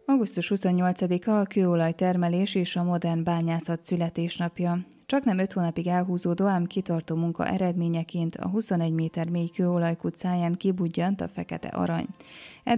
Augusztus 28-a a kőolajtermelés és a modern bányászat születésnapja. Csaknem 5 hónapig elhúzódó, ám kitartó munka eredményeként a 21 méter mély kőolajkút száján kibudjant a fekete arany.